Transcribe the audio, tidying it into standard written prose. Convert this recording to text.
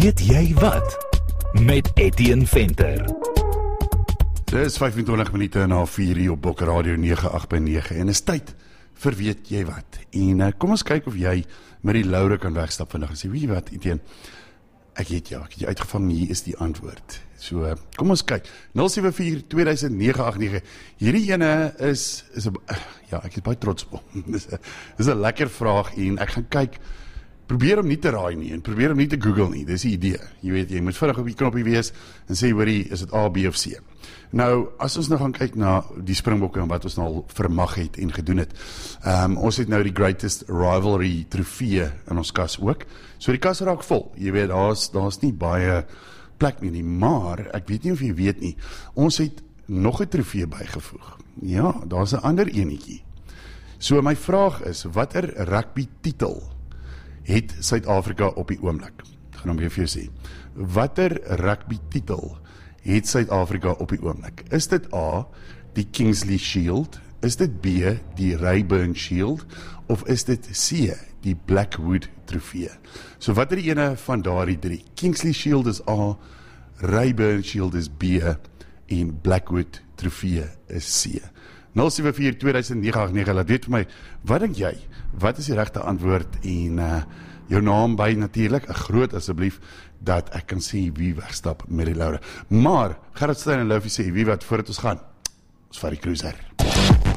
Weet jy wat? Met Etienne Venter. Dit is 25 minute na 4 uur op Bokke Radio 98.9 en is tyd vir weet jy wat. En kom ons kyk of jy met die Laure kan wegstap vandag en sê, weet jy wat, Etienne, ek het jou uitgevang, hier is die antwoord. So, kom ons kyk, 074-2009-89, hierdie ene is ek is baie trots op hom. Dis 'n lekker vraag en ek gaan kyk, probeer hom nie te raai nie en probeer hom nie te Google nie, dis die idee. Jy weet, jy moet vinnig op die knoppie wees en sê, hoorie, is dit A, B of C? Nou, as ons nou gaan kyk na die Springbokke en wat ons nou al vermag het en gedoen het, ons het nou die Greatest Rivalry trofee in ons kas ook, so die kas raak vol, jy weet, daar's nie baie plek nie, maar ek weet nie of jy weet nie, ons het nog 'n trofee bygevoeg. Ja, daar's 'n ander enetjie. So my vraag is, watter rugby titel het Suid-Afrika op die oomblik? Ek gaan hom weer vir jou sê. Watter rugby titel het Suid-Afrika op die oomblik? Is dit A, die Kingsley Shield? Is dit B, die Rayburn Shield? Of is dit C, die Blackwood trofee? So wat is die ene van daardie drie? Kingsley Shield is A, Rayburn Shield is B en Blackwood trofee is C. 074-2009-89, laat weet vir my, wat dink jy? Wat is die regte antwoord? En jou naam by natuurlik, 'n groot asseblief, dat ek kan sê wie wegstap met die Laure. Maar, Gerard Steyn en Loufie sê, wie wat, voordat ons gaan, ons vat die cruiser.